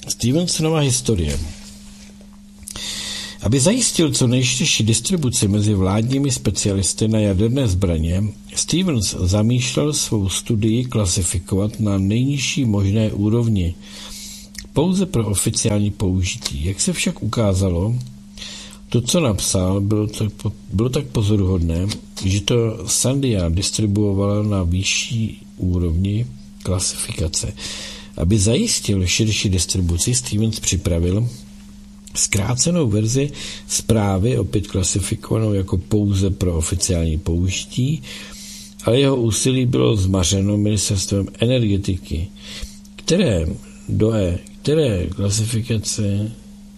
Stevensonova historie. Aby zajistil co nejširší distribuci mezi vládními specialisty na jaderné zbraně, Stevens zamýšlel svou studii klasifikovat na nejnižší možné úrovni, pouze pro oficiální použití. Jak se však ukázalo, to, co napsal, bylo tak pozoruhodné, že to Sandia distribuovala na vyšší úrovni klasifikace. Aby zajistil širší distribuci, Stevens připravil zkrácenou verzi zprávy, opět klasifikovanou jako pouze pro oficiální použití, ale jeho úsilí bylo zmařeno ministerstvem energetiky, které klasifikace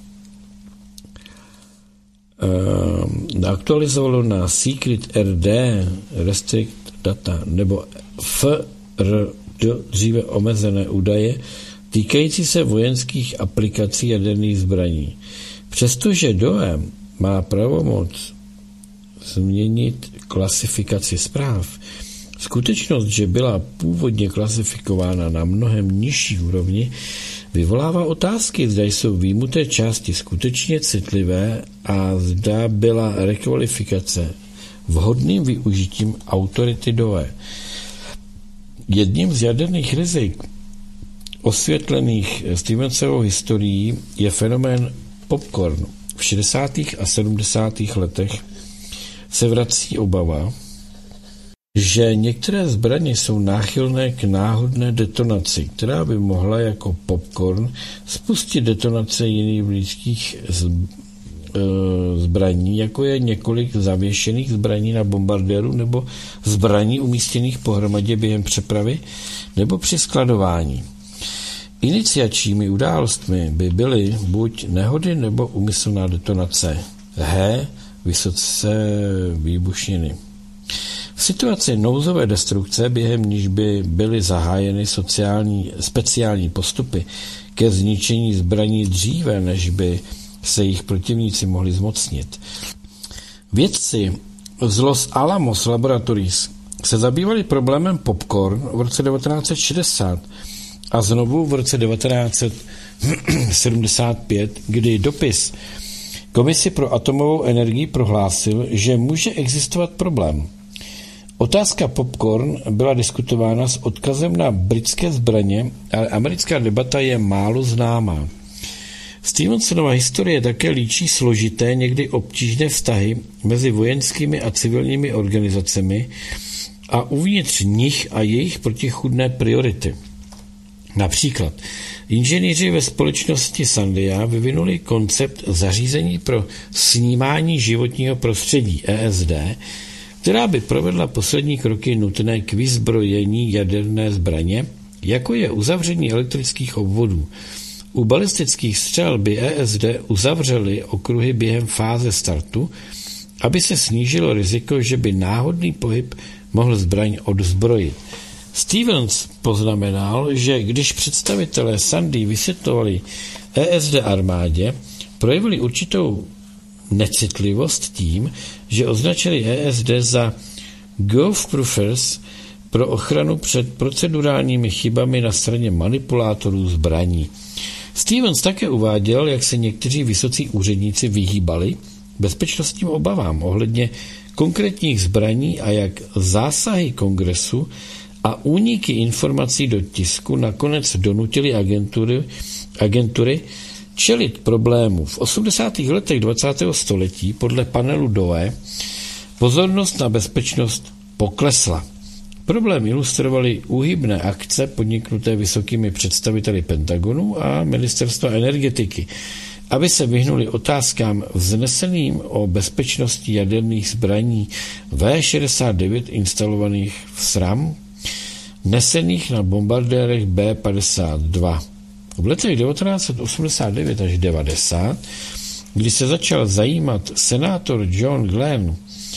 aktualizovalo na Secret RD Restrict Data nebo FRD dříve omezené údaje týkající se vojenských aplikací jaderných zbraní. Přestože DOE má pravomoc změnit klasifikaci zpráv, skutečnost, že byla původně klasifikována na mnohem nižší úrovni, vyvolává otázky, zda jsou výjimuté části skutečně citlivé a zda byla rekvalifikace vhodným využitím autority DOE. Jedním z jaderných rizik osvětlených Stevensovou historií je fenomén popcorn. V 60. a 70. letech se vrací obava, že některé zbraně jsou náchylné k náhodné detonaci, která by mohla jako popcorn spustit detonace jiných blízkých zbraní, jako je několik zavěšených zbraní na bombardéru nebo zbraní umístěných pohromadě během přepravy nebo při skladování. Iniciačními událostmi by byly buď nehody nebo úmyslná detonace. Vysoce výbušniny. V situaci nouzové destrukce, během níž by byly zahájeny speciální postupy ke zničení zbraní dříve, než by se jich protivníci mohli zmocnit. Vědci z Los Alamos Laboratories se zabývali problémem popcorn v roce 1960 a znovu v roce 1975, kdy dopis Komisi pro atomovou energii prohlásil, že může existovat problém. Otázka popcorn byla diskutována s odkazem na britské zbraně, ale americká debata je málo známá. Stevensonova historie také líčí složité, někdy obtížné vztahy mezi vojenskými a civilními organizacemi a uvnitř nich a jejich protichůdné priority. Například inženýři ve společnosti Sandia vyvinuli koncept zařízení pro snímání životního prostředí ESD, která by provedla poslední kroky nutné k vyzbrojení jaderné zbraně, jako je uzavření elektrických obvodů. U balistických střel by ESD uzavřely okruhy během fáze startu, aby se snížilo riziko, že by náhodný pohyb mohl zbraň odzbrojit. Stevens poznamenal, že když představitelé Sandy vysvětlovali ESD armádě, projevili určitou necitlivost tím, že označili ESD za Gulf-proofers pro ochranu před procedurálními chybami na straně manipulátorů zbraní. Stevens také uváděl, jak se někteří vysocí úředníci vyhýbali bezpečnostním obavám ohledně konkrétních zbraní a jak zásahy kongresu a úniky informací do tisku nakonec donutili agentury čelit problému. V 80. letech 20. století podle panelu DOE pozornost na bezpečnost poklesla. Problém ilustrovaly úhybné akce podniknuté vysokými představiteli Pentagonu a ministerstva energetiky, aby se vyhnuli otázkám vzneseným o bezpečnosti jaderných zbraní V-69 instalovaných v SRAM, nesených na bombardérech B-52. V letech 1989 až 90, kdy se začal zajímat senátor John Glenn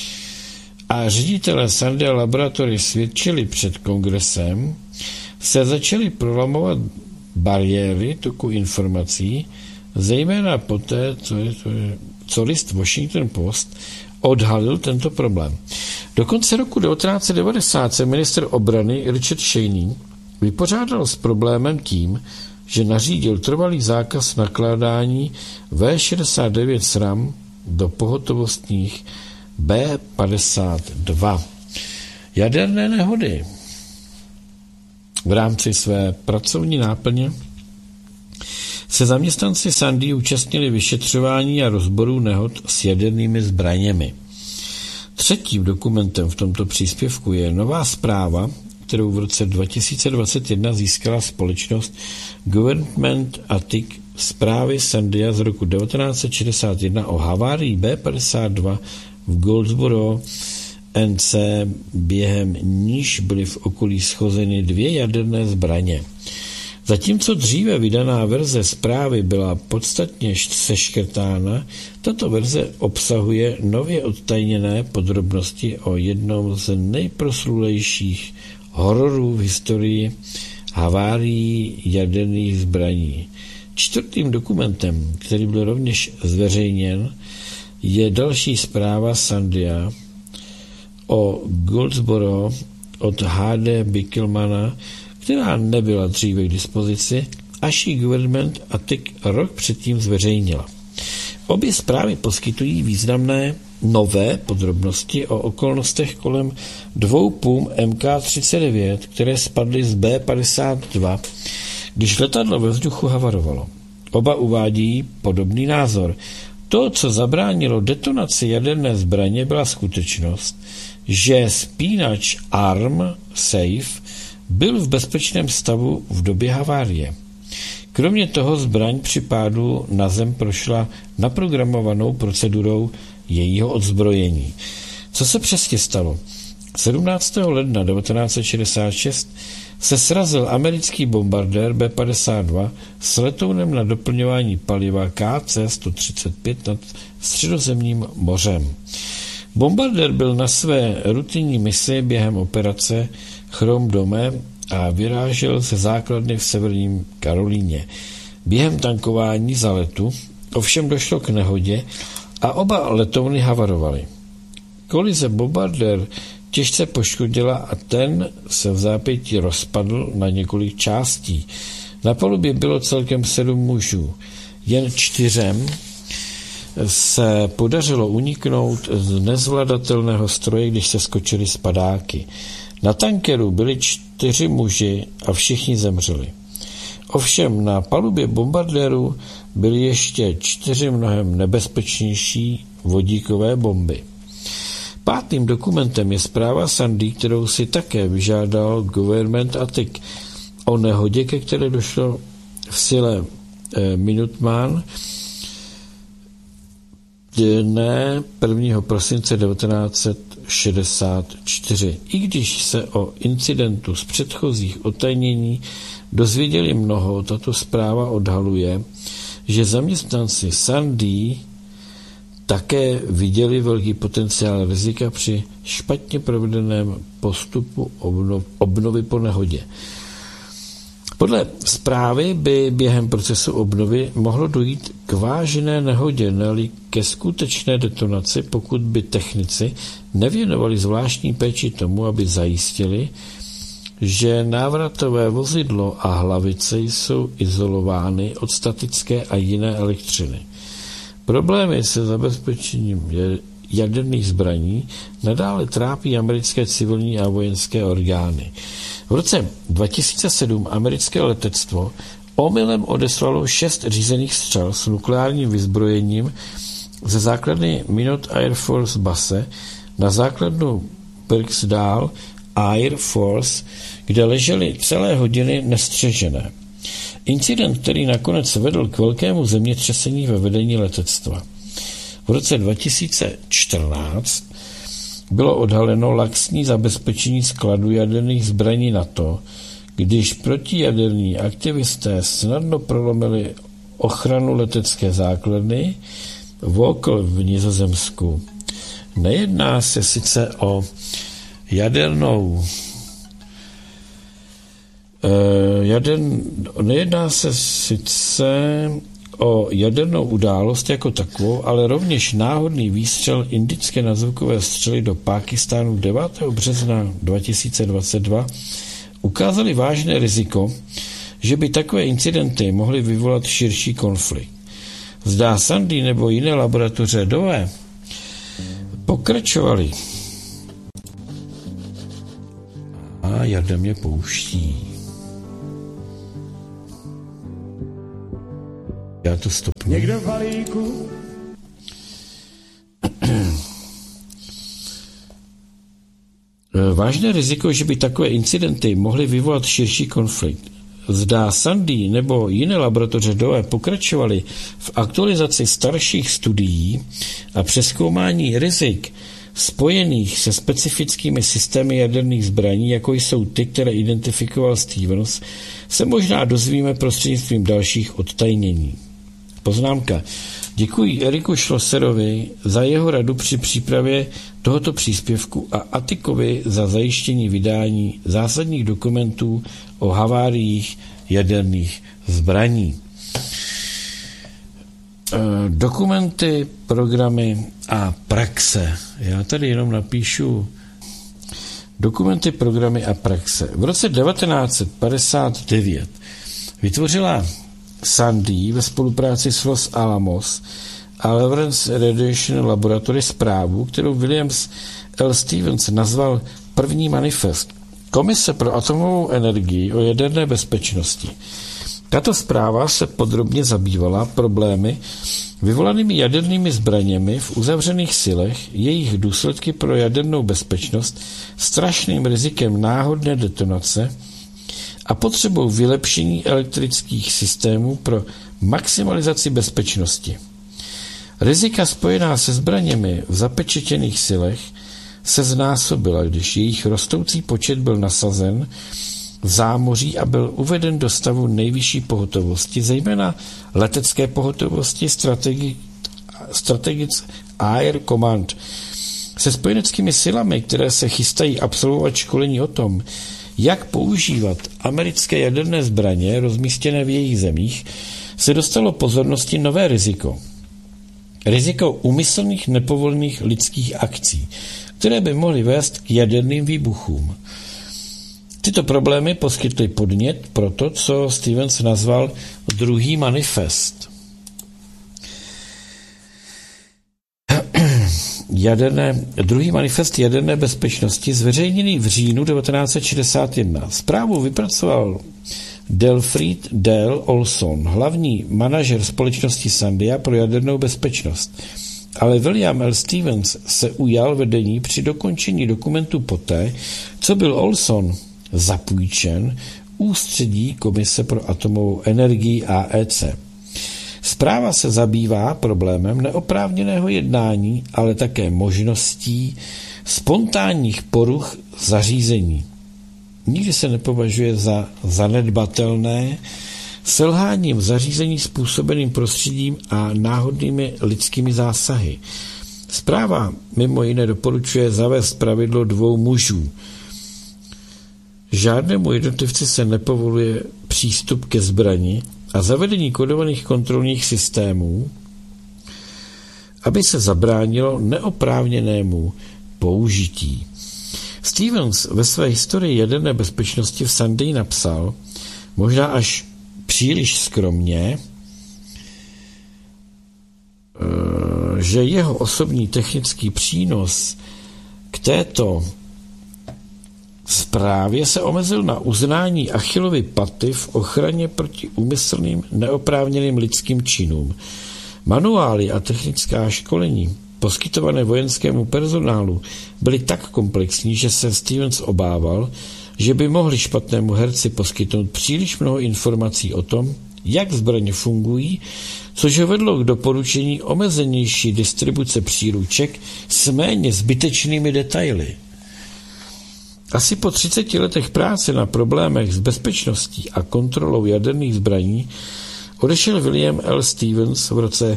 a ředitelé Sandia Laboratory svědčili před kongresem, se začaly prolamovat bariéry toku informací, zejména poté, co list Washington Post odhalil tento problém. Do konce roku 1990 se ministr obrany Richard Cheney vypořádal s problémem tím, že nařídil trvalý zákaz nakládání V-69 SRAM do pohotovostních B-52. Jaderné nehody. V rámci své pracovní náplně se zaměstnanci Sandy účastnili vyšetřování a rozboru nehod s jadernými zbraněmi. Třetím dokumentem v tomto příspěvku je nová zpráva, kterou v roce 2021 získala společnost Government Attic zprávy Sandia z roku 1961 o havárii B-52 v Goldsboro NC, během níž byly v okolí schozeny 2 jaderné zbraně. Zatímco dříve vydaná verze zprávy byla podstatně seškrtána, tato verze obsahuje nově odtajněné podrobnosti o jednom z nejproslulejších hororů v historii havárií jaderných zbraní. Čtvrtým dokumentem, který byl rovněž zveřejněn, je další zpráva Sandia o Goldsboro od H.D. Bickelmana, která nebyla dříve k dispozici, až ji Government Attic rok předtím zveřejnila. Obě zprávy poskytují významné nové podrobnosti o okolnostech kolem 2 pum MK-39, které spadly z B-52, když letadlo ve vzduchu havarovalo. Oba uvádí podobný názor. To, co zabránilo detonaci jaderné zbraně, byla skutečnost, že spínač ARM Safe byl v bezpečném stavu v době havárie. Kromě toho zbraň při pádu na zem prošla naprogramovanou procedurou jejího odzbrojení. Co se přesně stalo? 17. ledna 1966 se srazil americký bombardér B-52 s letounem na doplňování paliva KC-135 nad Středozemním mořem. Bombardér byl na své rutinní misi během operace Chrome Dome a vyrážel ze základny v severním Karolíně. Během tankování za letu ovšem došlo k nehodě a oba letouny havarovaly. Kolize bombardér těžce poškodila a ten se v zápětí rozpadl na několik částí. Na palubě bylo celkem 7 mužů. Jen 4 se podařilo uniknout z nezvladatelného stroje, když se skočili z padáky. Na tankeru byli 4 muži a všichni zemřeli. Ovšem na palubě bombardéru byly ještě 4 mnohem nebezpečnější vodíkové bomby. 5. dokumentem je zpráva Sandy, kterou si také vyžádal Government Attic o nehodě, ke které došlo v sile Minuteman dne 1. prosince 1964. I když se o incidentu z předchozích otajnění dozvěděli mnoho, tato zpráva odhaluje, že zaměstnanci Sandy také viděli velký potenciál rizika při špatně provedeném postupu obnovy po nehodě. Podle zprávy by během procesu obnovy mohlo dojít k vážné nehodě, ne-li ke skutečné detonaci, pokud by technici nevěnovali zvláštní péči tomu, aby zajistili, že návratové vozidlo a hlavice jsou izolovány od statické a jiné elektřiny. Problémy se zabezpečením jaderných zbraní nadále trápí americké civilní a vojenské orgány. V roce 2007 americké letectvo omylem odeslalo 6 řízených střel s nukleárním vyzbrojením ze základny Minot Air Force Base na základnu Birksdale Air Force, kde ležely celé hodiny nestřežené. Incident, který nakonec vedl k velkému zemětřesení ve vedení letectva. V roce 2014 bylo odhaleno laxní zabezpečení skladu jaderných zbraní NATO, když protijaderní aktivisté snadno prolomili ochranu letecké základny Vokl v Nizozemsku. Nejedná se sice o jadernou událost jako takovou, ale rovněž náhodný výstřel indické nadzvukové střely do Pákistánu 9. března 2022 ukázali vážné riziko, že by takové incidenty mohly vyvolat širší konflikt. Zdá Sandy nebo jiné laboratoře Dové pokračovali. A Jarda mě pouští. Já to stopnu. Někde v balíku. Vážné riziko, že by takové incidenty mohly vyvolat širší konflikt. Zdá Sandy nebo jiné laboratoře Dové pokračovaly v aktualizaci starších studií a přezkoumání rizik spojených se specifickými systémy jaderných zbraní, jako jsou ty, které identifikoval Stevens, se možná dozvíme prostřednictvím dalších odtajnění. Poznámka. Děkuji Eriku Schlosserovi za jeho radu při přípravě tohoto příspěvku a Atikovi za zajištění vydání zásadních dokumentů o haváriích jaderných zbraní. Dokumenty, programy a praxe. Já tady jenom napíšu dokumenty, programy a praxe. V roce 1959 vytvořila Sandy ve spolupráci s Los Alamos a Lawrence Radiation Laboratory zprávu, kterou Williams L. Stevens nazval První manifest. Komise pro atomovou energii o jaderné bezpečnosti. Tato zpráva se podrobně zabývala problémy vyvolanými jadernými zbraněmi v uzavřených silech, jejich důsledky pro jadernou bezpečnost, strašným rizikem náhodné detonace a potřebou vylepšení elektrických systémů pro maximalizaci bezpečnosti. Rizika spojená se zbraněmi v zapečetěných silech se znásobila, když jejich rostoucí počet byl nasazen v zámoří a byl uveden do stavu nejvyšší pohotovosti, zejména letecké pohotovosti Strategic Air Command. Se spojeneckými silami, které se chystají absolvovat školení o tom, jak používat americké jaderné zbraně rozmístěné v jejich zemích, se dostalo pozornosti nové riziko. Riziko úmyslných nepovolených lidských akcí, které by mohly vést k jaderným výbuchům. Tyto problémy poskytly podnět pro to, co Stevens nazval druhý manifest. Druhý manifest jaderné bezpečnosti, zveřejněný v říjnu 1961. Zprávu vypracoval Delfried Dale Olson, hlavní manažer společnosti Sandia pro jadernou bezpečnost. Ale William L. Stevens se ujal vedení při dokončení dokumentu poté, co byl Olson zapůjčen ústředí Komise pro atomovou energii AEC. Zpráva se zabývá problémem neoprávněného jednání, ale také možností spontánních poruch zařízení. Nikdy se nepovažuje za zanedbatelné selháním zařízení způsobeným prostředím a náhodnými lidskými zásahy. Zpráva mimo jiné doporučuje zavést pravidlo 2 mužů. Žádnému jednotlivci se nepovoluje přístup ke zbrani a zavedení kodovaných kontrolních systémů, aby se zabránilo neoprávněnému použití. Stevens ve své historii jaderné bezpečnosti v Sandy napsal, možná až příliš skromně, že jeho osobní technický přínos k této zprávě se omezil na uznání Achillovy paty v ochraně proti úmyslným neoprávněným lidským činům. Manuály a technická školení poskytované vojenskému personálu byly tak komplexní, že se Stevens obával, že by mohli špatnému herci poskytnout příliš mnoho informací o tom, jak zbraně fungují, což ho vedlo k doporučení omezenější distribuce příruček s méně zbytečnými detaily. Asi po 30 letech práce na problémech s bezpečností a kontrolou jaderných zbraní odešel William L. Stevens v roce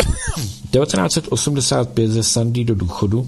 1985 ze Sandy do důchodu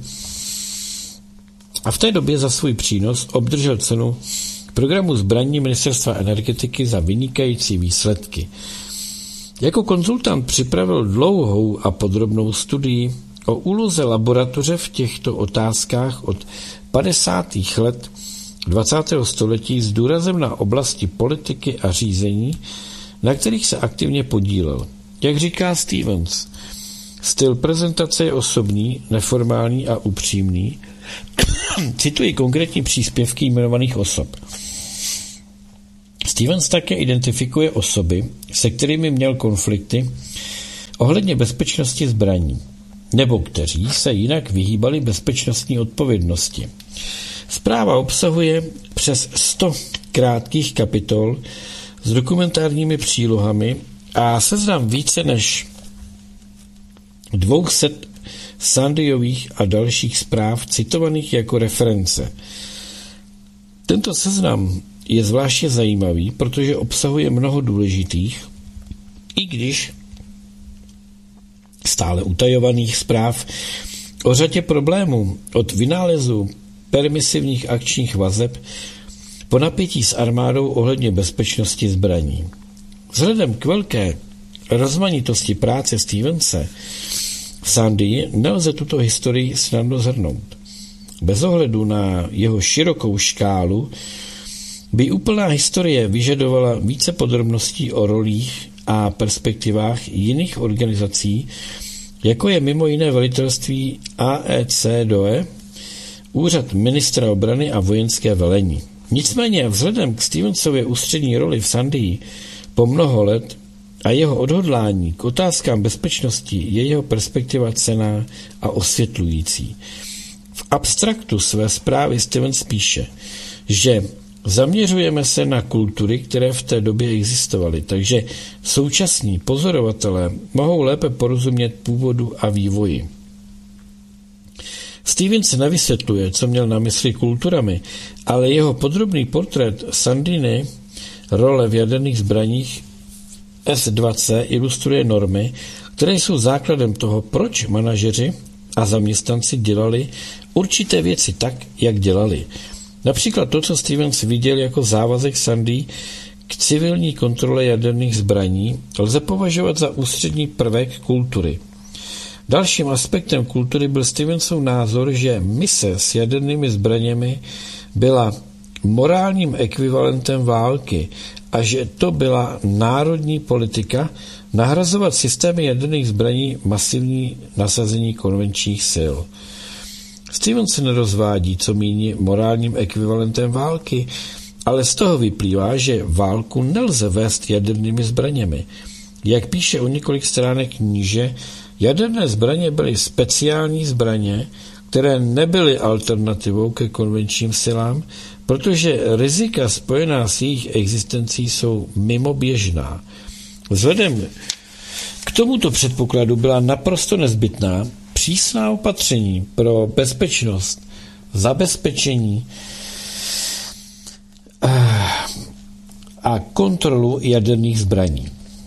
a v té době za svůj přínos obdržel cenu programu zbraní Ministerstva energetiky za vynikající výsledky. Jako konzultant připravil dlouhou a podrobnou studii o úloze laboratoře v těchto otázkách od 50. let 20. století s důrazem na oblasti politiky a řízení, na kterých se aktivně podílel. Jak říká Stevens, styl prezentace je osobní, neformální a upřímný. Cituji konkrétní příspěvky jmenovaných osob. Stevens také identifikuje osoby, se kterými měl konflikty ohledně bezpečnosti zbraní, nebo kteří se jinak vyhýbali bezpečnostní odpovědnosti. Zpráva obsahuje přes 100 krátkých kapitol s dokumentárními přílohami a seznam více než 200 Sandyových a dalších zpráv citovaných jako reference. Tento seznam je zvláště zajímavý, protože obsahuje mnoho důležitých, i když stále utajovaných zpráv o řadě problémů, od vynálezu permisivních akčních vazeb po napětí s armádou ohledně bezpečnosti zbraní. Vzhledem k velké rozmanitosti práce Stevense v Sandii nelze tuto historii snadno shrnout. Bez ohledu na jeho širokou škálu by úplná historie vyžadovala více podrobností o rolích a perspektivách jiných organizací, jako je mimo jiné velitelství AECDOE, úřad ministra obrany a vojenské velení. Nicméně vzhledem k Stevensově ústřední roli v Sandii po mnoho let a jeho odhodlání k otázkám bezpečnosti je jeho perspektiva cenná a osvětlující. V abstraktu své zprávy Stevens píše, že zaměřujeme se na kultury, které v té době existovaly, takže současní pozorovatelé mohou lépe porozumět původu a vývoji. Stevens nevysvětluje, co měl na mysli kulturami, ale jeho podrobný portrét Sandiny, role v jaderných zbraních S2C, ilustruje normy, které jsou základem toho, proč manažeři a zaměstnanci dělali určité věci tak, jak dělali. Například to, co Stevens viděl jako závazek Sandy k civilní kontrole jaderných zbraní, lze považovat za ústřední prvek kultury. Dalším aspektem kultury byl Stevensův názor, že mise s jadernými zbraněmi byla morálním ekvivalentem války a že to byla národní politika nahrazovat systémy jaderných zbraní masivní nasazení konvenčních sil. Stevens se nerozvádí, co míní morálním ekvivalentem války, ale z toho vyplývá, že válku nelze vést jadernými zbraněmi. Jak píše o několik stránek níže, jaderné zbraně byly speciální zbraně, které nebyly alternativou ke konvenčním silám, protože rizika spojená s jejich existencí jsou mimoběžná. Vzhledem k tomuto předpokladu byla naprosto nezbytná přísná opatření pro bezpečnost, zabezpečení a kontrolu jaderných zbraní.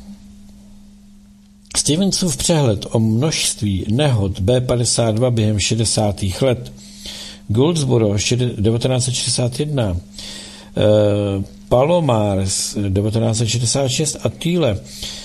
Stevensův přehled o množství nehod B-52 během 60. let, Goldsboro 1961, Palomares 1966 a Thiele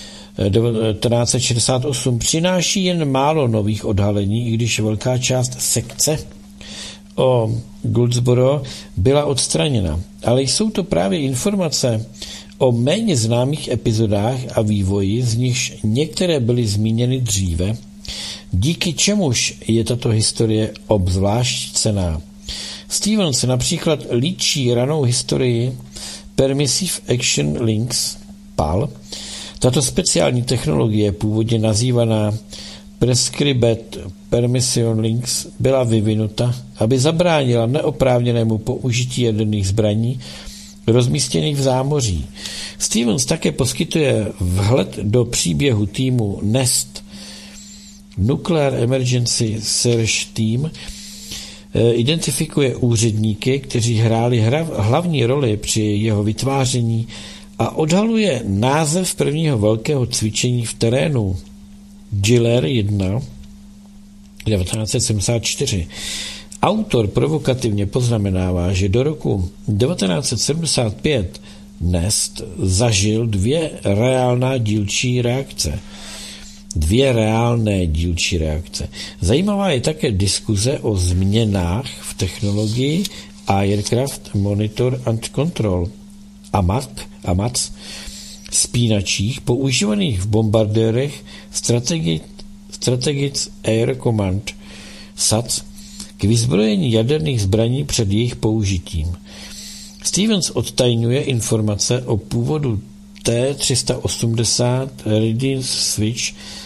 1968 přináší jen málo nových odhalení, i když velká část sekce o Goldsboro byla odstraněna. Ale jsou to právě informace o méně známých epizodách a vývoji, z nichž některé byly zmíněny dříve, díky čemuž je tato historie obzvlášť cenná. Stevens například líčí ranou historii Permissive Action Links, PAL. Tato speciální technologie, původně nazývaná Prescribed Permission Links, byla vyvinuta, aby zabránila neoprávněnému použití jaderných zbraní rozmístěných v zámoří. Stevens také poskytuje vhled do příběhu týmu NEST, Nuclear Emergency Search Team, identifikuje úředníky, kteří hráli hlavní roli při jeho vytváření a odhaluje název prvního velkého cvičení v terénu Giller 1 1974. Autor provokativně poznamenává, že do roku 1975 NEST zažil dvě reálné dílčí reakce. Zajímavá je také diskuze o změnách v technologii Aircraft Monitor and Control AMAC spínačích používaných v bombardérech Strategic Air Command SAC k vyzbrojení jaderných zbraní před jejich použitím. Stevens odtajňuje informace o původu T-380 Readiness Switch